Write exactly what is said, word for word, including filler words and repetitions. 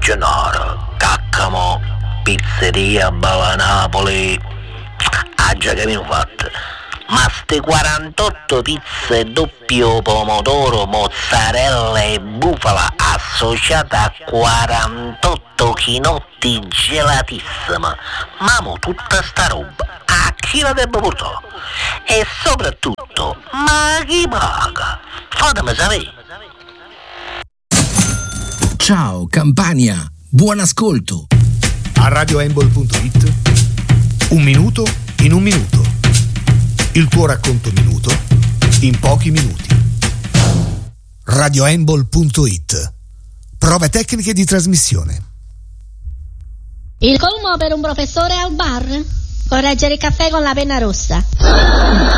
Gennaro, Caccamo, pizzeria Bava Napoli. Ah già che mi ho fatto. Ma ste quarantotto pizze doppio pomodoro, mozzarella e bufala associata a quarantotto chinotti gelatissima. Mamo, tutta sta roba, a chi la devo portare? E soprattutto, ma chi paga? Fatemi sapere. Ciao Campania, buon ascolto. A radioembol punto it, un minuto in un minuto. Il tuo racconto minuto in pochi minuti. radioembol punto it. Prove tecniche di trasmissione. Il colmo per un professore al bar? Correggere il caffè con la penna rossa.